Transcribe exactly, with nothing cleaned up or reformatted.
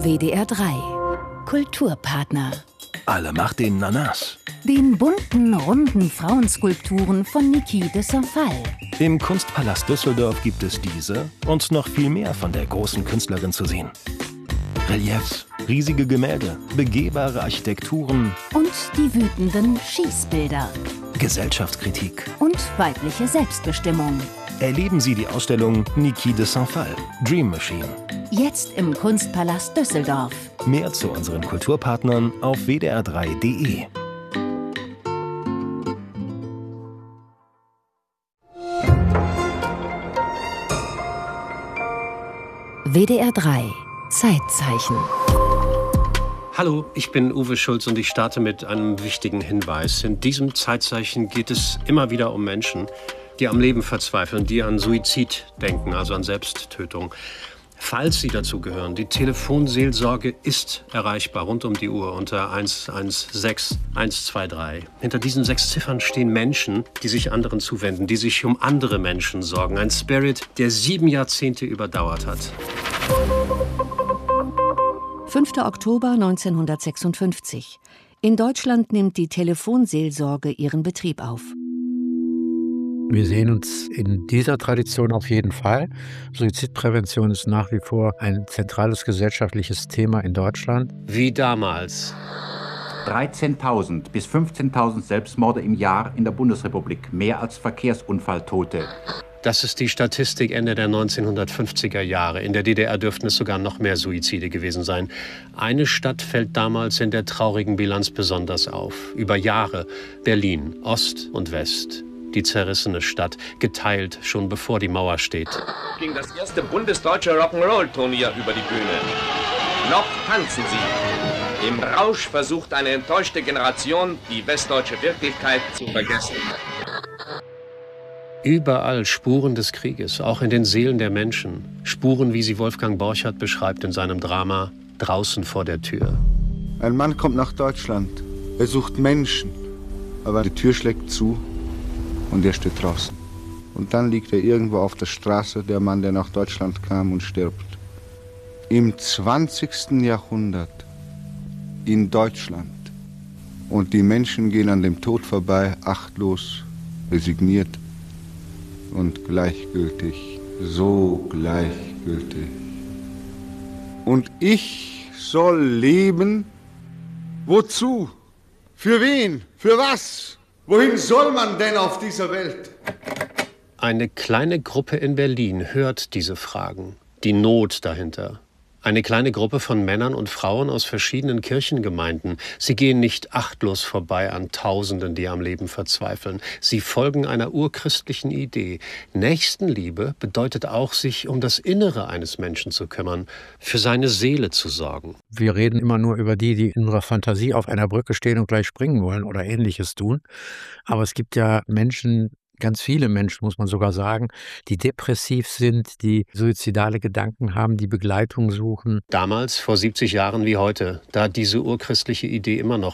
W D R drei. Kulturpartner. Alle Macht den Nanas. Den bunten, runden Frauenskulpturen von Niki de Saint-Phalle. Im Kunstpalast Düsseldorf gibt es diese und noch viel mehr von der großen Künstlerin zu sehen. Reliefs, riesige Gemälde, begehbare Architekturen Und die wütenden Schießbilder. Gesellschaftskritik. Und weibliche Selbstbestimmung. Erleben Sie die Ausstellung Niki de Saint-Phalle, Dream Machine. Jetzt im Kunstpalast Düsseldorf. Mehr zu unseren Kulturpartnern auf w d r drei punkt de. W D R drei. Zeitzeichen. Hallo, ich bin Uwe Schulz und ich starte mit einem wichtigen Hinweis. In diesem Zeitzeichen geht es immer wieder um Menschen, die am Leben verzweifeln, die an Suizid denken, also an Selbsttötung. Falls Sie dazu gehören, die Telefonseelsorge ist erreichbar rund um die Uhr unter eins eins sechs eins zwei drei. Hinter diesen sechs Ziffern stehen Menschen, die sich anderen zuwenden, die sich um andere Menschen sorgen. Ein Spirit, der sieben Jahrzehnte überdauert hat. fünfter Oktober neunzehnhundertsechsundfünfzig. In Deutschland nimmt die Telefonseelsorge ihren Betrieb auf. Wir sehen uns in dieser Tradition auf jeden Fall. Suizidprävention ist nach wie vor ein zentrales gesellschaftliches Thema in Deutschland. Wie damals. dreizehntausend bis fünfzehntausend Selbstmorde im Jahr in der Bundesrepublik, mehr als Verkehrsunfalltote. Das ist die Statistik Ende der neunzehnhundertfünfziger Jahre. In der D D R dürften es sogar noch mehr Suizide gewesen sein. Eine Stadt fällt damals in der traurigen Bilanz besonders auf. Über Jahre Berlin, Ost und West. Die zerrissene Stadt, geteilt schon bevor die Mauer steht. Ging das erste bundesdeutsche Rock'n'Roll-Turnier über die Bühne. Noch tanzen sie. Im Rausch versucht eine enttäuschte Generation, die westdeutsche Wirklichkeit zu vergessen. Überall Spuren des Krieges, auch in den Seelen der Menschen. Spuren, wie sie Wolfgang Borchardt beschreibt in seinem Drama Draußen vor der Tür. Ein Mann kommt nach Deutschland. Er sucht Menschen. Aber die Tür schlägt zu und er steht draußen. Und dann liegt er irgendwo auf der Straße, der Mann, der nach Deutschland kam und stirbt. Im zwanzigsten Jahrhundert in Deutschland. Und die Menschen gehen an dem Tod vorbei, achtlos, resigniert und gleichgültig, so gleichgültig. Und ich soll leben? Wozu? Für wen? Für was? Wohin soll man denn auf dieser Welt? Eine kleine Gruppe in Berlin hört diese Fragen, die Not dahinter. Eine kleine Gruppe von Männern und Frauen aus verschiedenen Kirchengemeinden. Sie gehen nicht achtlos vorbei an Tausenden, die am Leben verzweifeln. Sie folgen einer urchristlichen Idee. Nächstenliebe bedeutet auch, sich um das Innere eines Menschen zu kümmern, für seine Seele zu sorgen. Wir reden immer nur über die, die in ihrer Fantasie auf einer Brücke stehen und gleich springen wollen oder Ähnliches tun. Aber es gibt ja Menschen, ganz viele Menschen, muss man sogar sagen, die depressiv sind, die suizidale Gedanken haben, die Begleitung suchen. Damals, vor siebzig Jahren wie heute, da hat diese urchristliche Idee immer noch